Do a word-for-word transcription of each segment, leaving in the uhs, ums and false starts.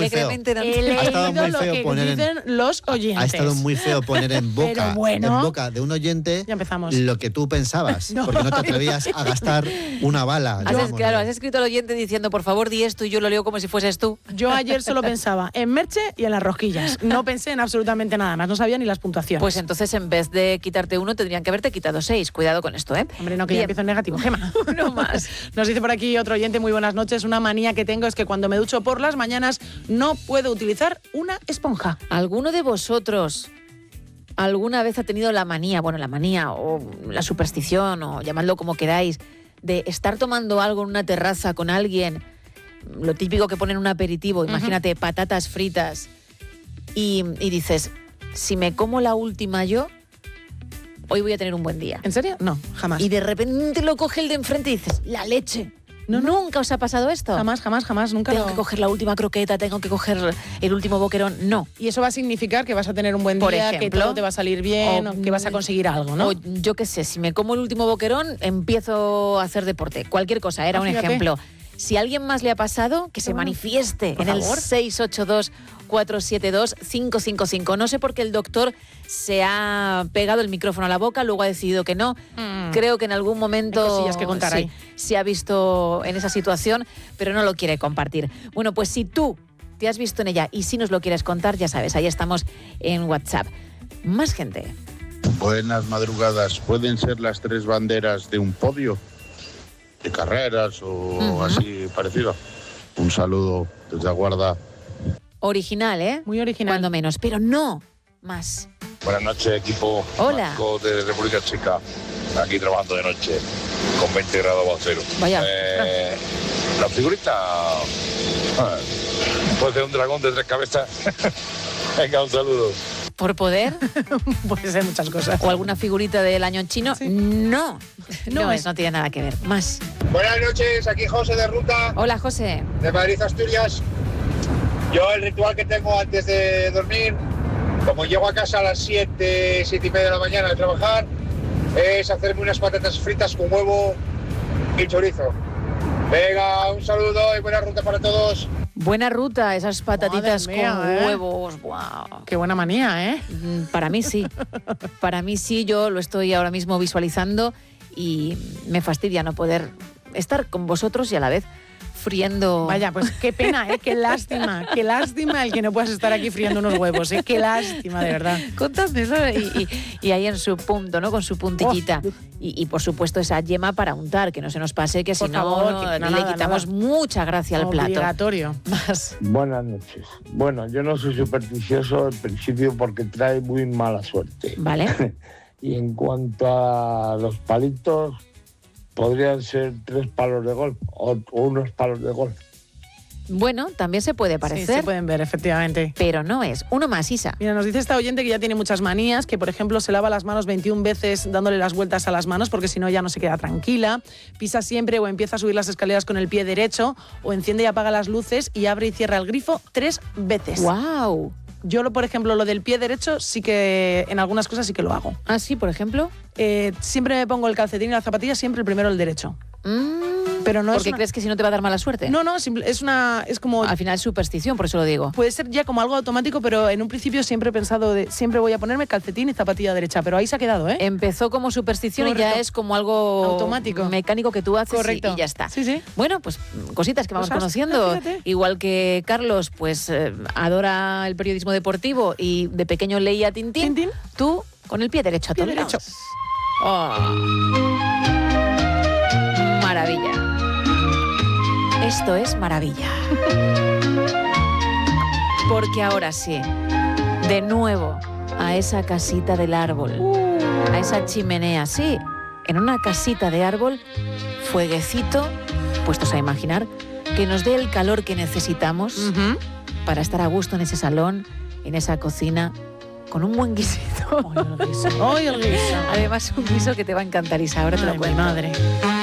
muy feo. He Ha estado muy lo feo que poner en, dicen los oyentes. ha estado muy feo poner en boca, Pero bueno, en boca de un oyente ya empezamos. lo que tú pensabas, No. porque no te atrevías a gastar una bala. Has, digamos, claro, ¿no? has escrito al oyente diciendo, por favor, di esto y yo lo leo como si fueses tú. Yo ayer solo pensaba en Merche y en las rosquillas. No pensé en absolutamente nada más. No sabía ni las puntuaciones. Pues entonces, en vez de quitarte uno, tendrían que haberte quitado seis. Cuidado con esto, ¿eh? Hombre, no, que ya Bien. empiezo en negativo. Gema. Uno más. Nos dice por aquí otro oyente, muy buenas noches. Una manía que tengo es que cuando me ducho por las mañanas no puedo utilizar una esponja. ¿Alguno de vosotros alguna vez ha tenido la manía, bueno, la manía o la superstición o llamadlo como queráis, de estar tomando algo en una terraza con alguien, lo típico que ponen un aperitivo, imagínate, patatas fritas, y, y dices, si me como la última yo, hoy voy a tener un buen día? ¿En serio? No, jamás. Y de repente lo coge el de enfrente y dices, la leche. No, no. ¿Nunca os ha pasado esto? Jamás, jamás, jamás, nunca Tengo lo... que coger la última croqueta, tengo que coger el último boquerón. No. Y eso va a significar que vas a tener un buen Por día, ejemplo, que todo te va a salir bien, o- o que vas a conseguir algo, ¿no? O yo qué sé, si me como el último boquerón, empiezo a hacer deporte. Cualquier cosa, era Ah, un fíjate. ejemplo. Si a alguien más le ha pasado, que se bueno. manifieste Por en favor. el seis ocho dos, cuatro siete dos, cinco cinco cinco. No sé por qué el doctor se ha pegado el micrófono a la boca, luego ha decidido que no. Mm. Creo que en algún momento Hay cosillas que contar sí, ahí. se ha visto en esa situación, pero no lo quiere compartir. Bueno, pues si tú te has visto en ella y si nos lo quieres contar, ya sabes, ahí estamos en WhatsApp. Más gente. Buenas madrugadas. ¿Pueden ser las tres banderas de un podio? ¿De carreras o Ujú. así parecido? Un saludo desde Aguarda. Original, ¿eh? Muy original. Cuando menos, pero no más. Buenas noches, equipo. Hola. Marco de República Checa. Aquí trabajando de noche con veinte grados bajo cero. Vaya. Eh, la figurita ah, puede ser un dragón de tres cabezas. Venga, un saludo. ¿Por poder? Puede ser muchas cosas. ¿O alguna figurita del año chino? Sí. No. No, No es, es. no tiene nada que ver. Más. Buenas noches, aquí José de Ruta, Hola, José. de Madrid, Asturias. Yo el ritual que tengo antes de dormir, como llego a casa a las siete, siete y media de la mañana de trabajar, es hacerme unas patatas fritas con huevo y chorizo. Venga, un saludo y buena ruta para todos. Buena ruta, esas patatitas Madre mía, con ¿eh? huevos. Wow. Qué buena manía, ¿eh? Mm, Para mí sí. Para mí sí, yo lo estoy ahora mismo visualizando y me fastidia no poder estar con vosotros y a la vez friendo. Vaya, pues qué pena, ¿eh? Qué lástima, qué lástima el que no puedas estar aquí friendo unos huevos, ¿eh? Qué lástima, de verdad. Contadmelo y, y, y ahí en su punto, ¿no? Con su puntillita. Y, y, por supuesto esa yema para untar, que no se nos pase, que si Por no, favor, no, que no, le nada, quitamos nada. mucha gracia al plato. Obligatorio. Más. Buenas noches. Bueno, yo no soy supersticioso en principio porque trae muy mala suerte. Vale. Y en cuanto a los palitos, podrían ser tres palos de golf o, o unos palos de golf. Bueno, también se puede Sí, parecer, se pueden ver, efectivamente. pero no es. Uno más, Isa. Mira, nos dice esta oyente que ya tiene muchas manías, que por ejemplo se lava las manos veintiuna veces dándole las vueltas a las manos porque si no ya no se queda tranquila, pisa siempre o empieza a subir las escaleras con el pie derecho o enciende y apaga las luces y abre y cierra el grifo tres veces. ¡Wow! Yo, lo, por ejemplo, lo del pie derecho sí que en algunas cosas sí que lo hago. Ah, sí, por ejemplo. Eh, siempre me pongo el calcetín y la zapatilla, siempre el primero el derecho. Mm, Pero no es porque una- crees que si no te va a dar mala suerte. No, no, simple- es una es como Al final es superstición, por eso lo digo. puede ser ya como algo automático, pero en un principio siempre he pensado de siempre voy a ponerme calcetín y zapatilla derecha, pero ahí se ha quedado, ¿eh? Empezó como superstición y ya Correcto. es como algo Automático. mecánico que tú haces y- Correcto. Y, ya está. Sí, sí. Bueno, pues cositas que vamos Cosas. conociendo. Ah, fíjate. Igual que Carlos, pues eh, adora el periodismo deportivo y de pequeño leía Tintín. Tintín. Tú con el pie derecho a Pie todos derecho. lados. Oh. Maravilla. Esto es maravilla. Porque ahora sí, de nuevo a esa casita del árbol, a esa chimenea, sí, en una casita de árbol, fueguecito, puestos a imaginar, que nos dé el calor que necesitamos Ujú. para estar a gusto en ese salón, en esa cocina, con un buen guisito. Ay, el guiso. Ay, el guiso. Además, un guiso que te va a encantar, Isa, ahora te Ay, lo mi cuento. madre.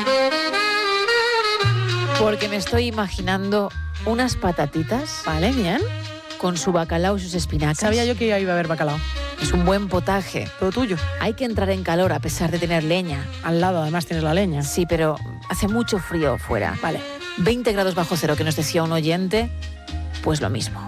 Porque me estoy imaginando unas patatitas Vale, bien. con su bacalao y sus espinacas. Sabía yo que iba a haber bacalao. Es un buen potaje. Todo tuyo. Hay que entrar en calor a pesar de tener leña. Al lado, además, tienes la leña. Sí, pero hace mucho frío fuera. Vale. veinte grados bajo cero, que nos decía un oyente, pues lo mismo.